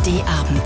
ARD-Abend.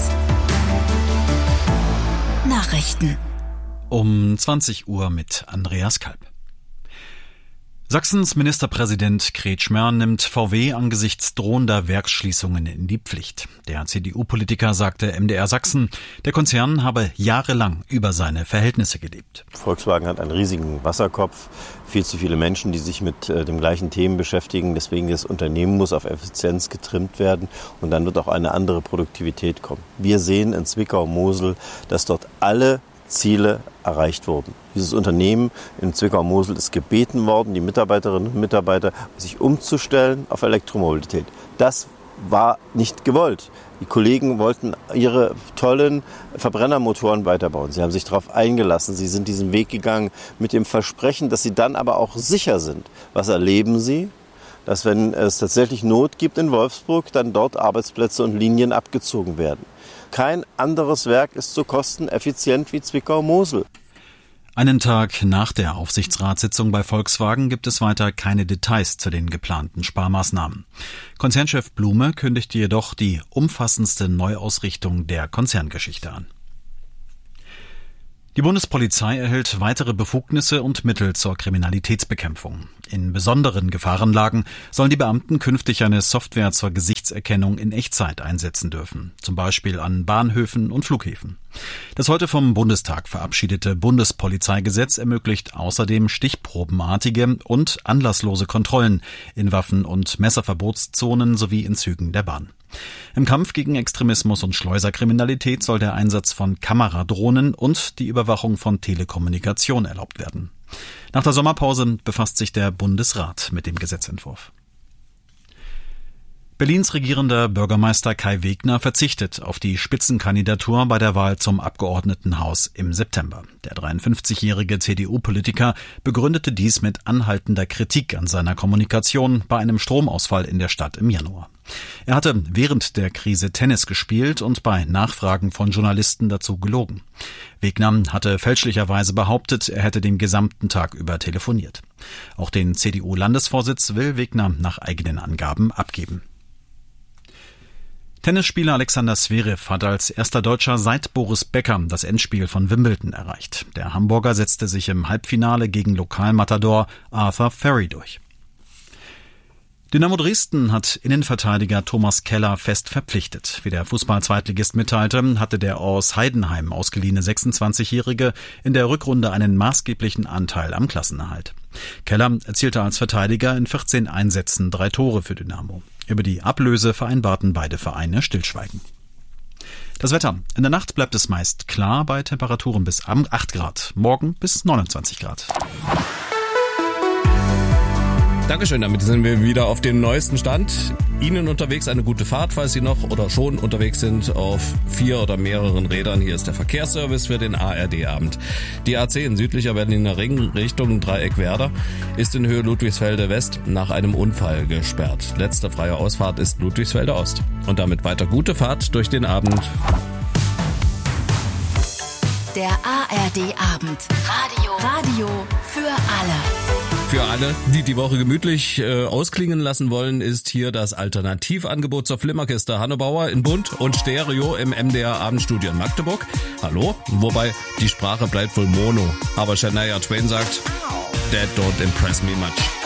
Nachrichten. Um 20 Uhr mit Andreas Kalb. Sachsens Ministerpräsident Kretschmer nimmt VW angesichts drohender Werksschließungen in die Pflicht. Der CDU-Politiker sagte MDR Sachsen, der Konzern habe jahrelang über seine Verhältnisse gelebt. Volkswagen hat einen riesigen Wasserkopf, viel zu viele Menschen, die sich mit den gleichen Themen beschäftigen. Deswegen das Unternehmen muss auf Effizienz getrimmt werden und dann wird auch eine andere Produktivität kommen. Wir sehen in Zwickau-Mosel, dass dort alle Ziele erreicht wurden. Dieses Unternehmen in Zwickau-Mosel ist gebeten worden, die Mitarbeiterinnen und Mitarbeiter sich umzustellen auf Elektromobilität. Das war nicht gewollt. Die Kollegen wollten ihre tollen Verbrennermotoren weiterbauen. Sie haben sich darauf eingelassen. Sie sind diesen Weg gegangen mit dem Versprechen, dass sie dann aber auch sicher sind. Was erleben sie? Dass, wenn es tatsächlich Not gibt in Wolfsburg, dann dort Arbeitsplätze und Linien abgezogen werden. Kein anderes Werk ist so kosteneffizient wie Zwickau-Mosel. Einen Tag nach der Aufsichtsratssitzung bei Volkswagen gibt es weiter keine Details zu den geplanten Sparmaßnahmen. Konzernchef Blume kündigte jedoch die umfassendste Neuausrichtung der Konzerngeschichte an. Die Bundespolizei erhält weitere Befugnisse und Mittel zur Kriminalitätsbekämpfung. In besonderen Gefahrenlagen sollen die Beamten künftig eine Software zur Gesichtserkennung in Echtzeit einsetzen dürfen, zum Beispiel an Bahnhöfen und Flughäfen. Das heute vom Bundestag verabschiedete Bundespolizeigesetz ermöglicht außerdem stichprobenartige und anlasslose Kontrollen in Waffen- und Messerverbotszonen sowie in Zügen der Bahn. Im Kampf gegen Extremismus und Schleuserkriminalität soll der Einsatz von Kameradrohnen und die Überwachung von Telekommunikation erlaubt werden. Nach der Sommerpause befasst sich der Bundesrat mit dem Gesetzentwurf. Berlins regierender Bürgermeister Kai Wegner verzichtet auf die Spitzenkandidatur bei der Wahl zum Abgeordnetenhaus im September. Der 53-jährige CDU-Politiker begründete dies mit anhaltender Kritik an seiner Kommunikation bei einem Stromausfall in der Stadt im Januar. Er hatte während der Krise Tennis gespielt und bei Nachfragen von Journalisten dazu gelogen. Wegner hatte fälschlicherweise behauptet, er hätte den gesamten Tag über telefoniert. Auch den CDU-Landesvorsitz will Wegner nach eigenen Angaben abgeben. Tennisspieler Alexander Zverev hat als erster Deutscher seit Boris Becker das Endspiel von Wimbledon erreicht. Der Hamburger setzte sich im Halbfinale gegen Lokalmatador Arthur Ferry durch. Dynamo Dresden hat Innenverteidiger Thomas Keller fest verpflichtet. Wie der Fußball-Zweitligist mitteilte, hatte der aus Heidenheim ausgeliehene 26-Jährige in der Rückrunde einen maßgeblichen Anteil am Klassenerhalt. Keller erzielte als Verteidiger in 14 Einsätzen 3 Tore für Dynamo. Über die Ablöse vereinbarten beide Vereine Stillschweigen. Das Wetter. In der Nacht bleibt es meist klar bei Temperaturen bis 8 Grad. Morgen bis 29 Grad. Dankeschön, damit sind wir wieder auf dem neuesten Stand. Ihnen unterwegs eine gute Fahrt, falls Sie noch oder schon unterwegs sind auf 4 oder mehreren Rädern. Hier ist der Verkehrsservice für den ARD-Abend. Die A10 südlicher Berliner Ring Richtung Dreieck-Werder ist in Höhe Ludwigsfelde West nach einem Unfall gesperrt. Letzte freie Ausfahrt ist Ludwigsfelde Ost. Und damit weiter gute Fahrt durch den Abend. Der ARD-Abend. Radio für alle. Für alle, die die Woche gemütlich ausklingen lassen wollen, ist hier das Alternativangebot zur Flimmerkiste. Hanne Bauer in Bunt und Stereo im MDR Abendstudio in Magdeburg. Hallo? Wobei, die Sprache bleibt wohl Mono. Aber Shania Twain sagt, That don't impress me much.